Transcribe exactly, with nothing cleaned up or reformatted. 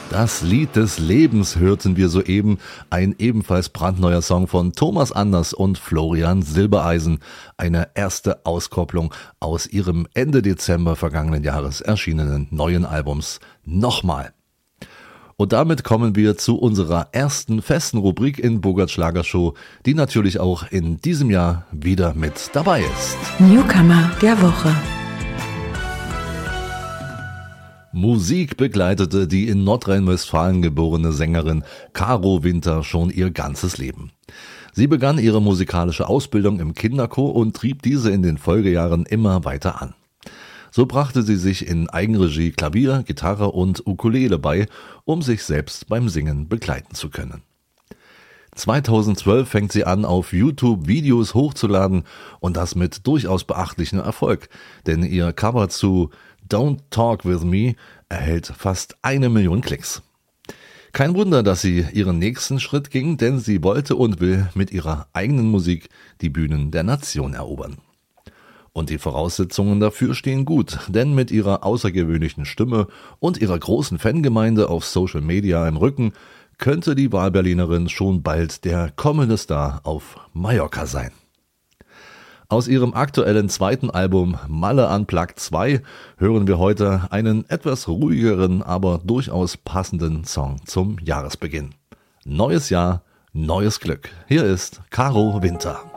Das Lied des Lebens hörten wir soeben, ein ebenfalls brandneuer Song von Thomas Anders und Florian Silbereisen, eine erste Auskopplung aus ihrem Ende Dezember vergangenen Jahres erschienenen neuen Albums Nochmal. Und damit kommen wir zu unserer ersten festen Rubrik in Bogarts Schlagershow, die natürlich auch in diesem Jahr wieder mit dabei ist. Newcomer der Woche. Musik begleitete die in Nordrhein-Westfalen geborene Sängerin Caro Winter schon ihr ganzes Leben. Sie begann ihre musikalische Ausbildung im Kinderchor und trieb diese in den Folgejahren immer weiter an. So brachte sie sich in Eigenregie Klavier, Gitarre und Ukulele bei, um sich selbst beim Singen begleiten zu können. zweitausendzwölf fängt sie an, auf YouTube Videos hochzuladen und das mit durchaus beachtlichem Erfolg, denn ihr Cover zu Don't Talk With Me erhält fast eine Million Klicks. Kein Wunder, dass sie ihren nächsten Schritt ging, denn sie wollte und will mit ihrer eigenen Musik die Bühnen der Nation erobern. Und die Voraussetzungen dafür stehen gut, denn mit ihrer außergewöhnlichen Stimme und ihrer großen Fangemeinde auf Social Media im Rücken könnte die Wahlberlinerin schon bald der kommende Star auf Mallorca sein. Aus ihrem aktuellen zweiten Album Malle Unplugged zwei hören wir heute einen etwas ruhigeren, aber durchaus passenden Song zum Jahresbeginn. Neues Jahr, neues Glück. Hier ist Caro Winter.